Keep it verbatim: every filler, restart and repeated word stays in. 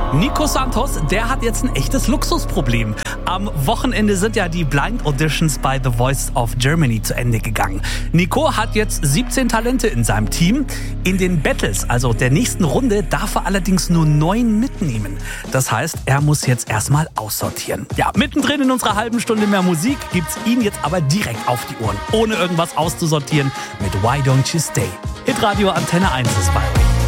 Nico Santos, der hat jetzt ein echtes Luxusproblem. Am Wochenende sind ja die Blind Auditions bei The Voice of Germany zu Ende gegangen. Nico hat jetzt siebzehn Talente in seinem Team. In den Battles, also der nächsten Runde, darf er allerdings nur neun mitnehmen. Das heißt, er muss jetzt erstmal aussortieren. Ja, mittendrin in unserer halben Stunde mehr Musik gibt's ihn jetzt aber direkt auf die Ohren, ohne irgendwas auszusortieren mit Why Don't You Stay. Hitradio Antenne eins ist bei euch.